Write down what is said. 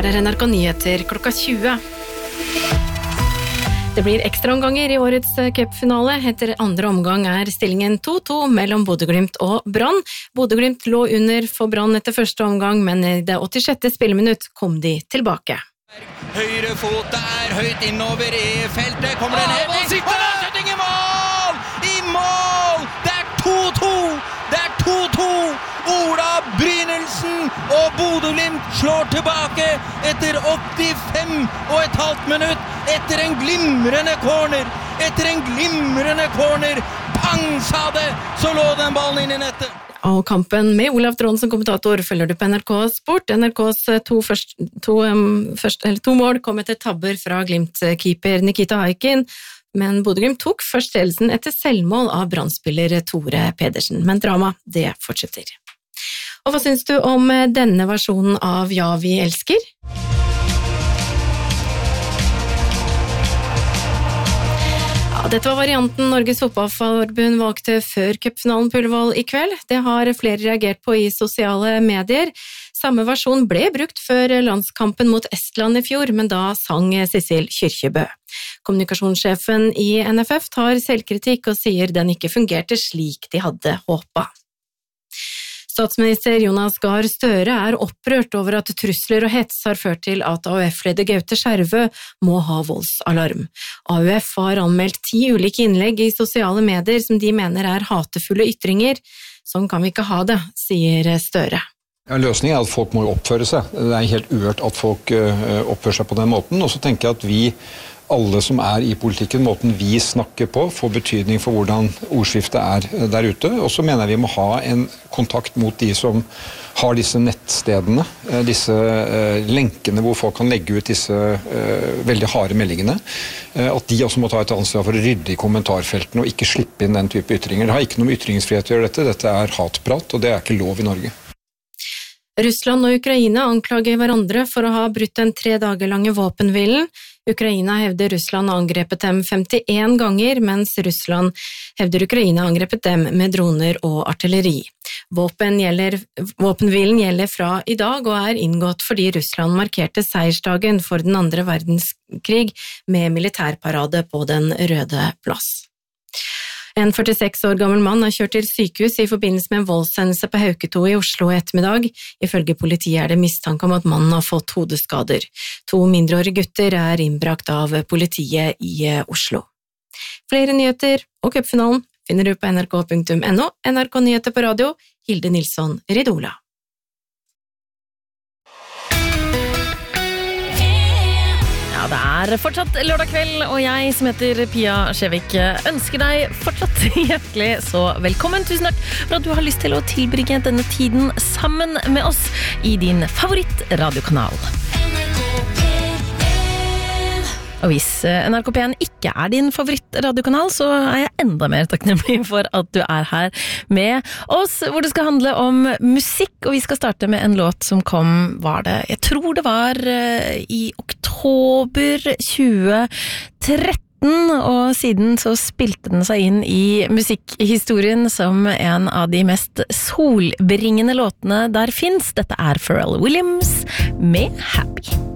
her NRK Nyheter klokka 20. Det blir ekstraomganger i årets cupfinale. Etter andre omgang stillingen 2-2 mellom Bodø/Glimt og Brann. Bodø/Glimt lå under for Brann etter første omgang, men i det 86. spilleminutt kom de tilbake. Høyre fot høyt innover i feltet. Kommer det ned? Og skjøtting i mål! I mål! Det 2-2! Det 2-2! Ola Brynildsen og Bodø/Glimt slår tilbake etter 85,5 minutt. Etter en glimrende corner. Pang, sa det! Så lå den ballen inn i nettet. Og kampen med Olav Tron som kommentator følger du på NRK Sport. NRKs to mål kom etter tabber fra Glimt-keeper Nikita Haikin, men Bodø/Glimt tok først ledelsen etter selvmål av Brannspiller Tore Pedersen. Men drama, det fortsetter. Og hva synes du om denne versjonen av Ja, vi elsker? Dette var varianten Norges Fotballforbund valgte før cupfinalen på Ullevål i kveld. Det har flere reagert på i sosiale medier. Samme versjon ble brukt før landskampen mot Estland i fjor, men da sang Sissel Kyrkjebø. Kommunikasjonssjefen i NFF tar selvkritikk og sier den ikke fungerte slik de hadde håpet. Statsminister Jonas Gahr Støre opprørt over at trusler og hets har ført til at AUF-leder Gaute Skjervø må ha voldsalarm. AUF har anmeldt 10 ulike innlegg i sosiale medier som de mener hatefulle ytringer. Sånn kan vi ikke ha det, sier Støre. Ja, løsningen at folk må oppføre seg. Det helt uhørt at folk oppfører seg på den måten. Og så tenker jeg at vi, alle som i politikken, måten vi snakker på, får betydning for hvordan ordskiftet der ute. Og så mener jeg vi må ha en kontakt mot de som har disse nettstedene, disse lenkene hvor folk kan legge ut disse veldig harde meldingene. At de også må ta et ansvar for å rydde i kommentarfeltene og ikke slippe inn den type ytringer. Det har ikke noe med ytringsfrihet å gjøre dette. Dette hatprat, og det ikke lov i Norge. Russland og Ukraina anklager hverandre for å ha brutt den 3 dager lange våpenhvilen. Ukraina hevder Russland angrepet dem 51 ganger, mens Russland hevder Ukraina angrepet dem med droner og artilleri. Våpenhvilen gjelder fra i dag og inngått fordi Russland markerte seiersdagen for den andre verdenskrig med militærparade på Den røde plass. En 46 år gammel mann kjørt til sykehus i forbindelse med en voldshendelse på Hauketo i Oslo i ettermiddag. Ifølge politiet det mistanke om at mannen har fått hodeskader. 2 mindreårige gutter innbrakt av politiet i Oslo. Flere nyheter og cupfinalen finner du på nrk.no, NRK Nyheter på radio, Hilde Nilsson Ridola. Det fortsatt lørdag kveld, og jeg som heter Pia Skjevik ønsker deg fortsatt hjertelig så velkommen. Tusen takk for at du har lyst til å tilbringe denne tiden sammen med oss i din favorittradiokanal. Og hvis NRK P1 ikke din favorittradiokanal, så jeg enda mer takknemlig for at du her med oss, hvor det skal handle om musikk, og vi skal starte med en låt som kom, jeg tror det var i oktober 2013, og siden så spilte den seg inn i musikkhistorien som en av de mest solbringende låtene der finnes. Dette Pharrell Williams med Happy.